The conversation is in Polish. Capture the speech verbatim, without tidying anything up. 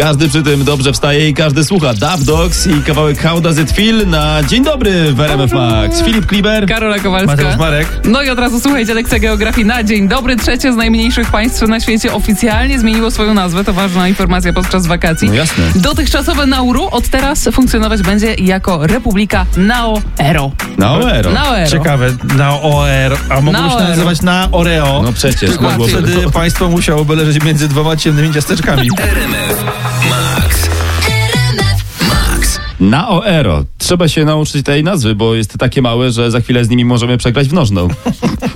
Każdy przy tym dobrze wstaje i każdy słucha Dub Dogs i kawałek How Does It Feel na Dzień Dobry w R M F Max. Filip Kliber, Karola Kowalska, Mateusz Marek. No i od razu słuchajcie, lekcja geografii na Dzień Dobry. Trzecie z najmniejszych państw na świecie oficjalnie zmieniło swoją nazwę. To ważna informacja podczas wakacji. No jasne. Dotychczasowe Nauru od teraz funkcjonować będzie jako Republika Naoero. Naoero. Naoero. Ciekawe, na O R, a mogło się Naoero. nazywać na Oreo. No przecież. Dokładnie. mogłoby- Wtedy państwo musiałoby leżeć między dwoma ciemnymi ciasteczkami. R M F Max. Max. Naoero. Trzeba się nauczyć tej nazwy, bo jest takie małe, że za chwilę z nimi możemy przegrać w nożną.